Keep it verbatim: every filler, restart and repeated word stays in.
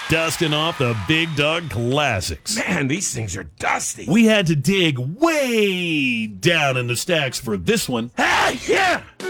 dusting off the Big Dog Classics. Man, these things are dusty. We had to dig way down in the stacks for this one. Hey, yeah!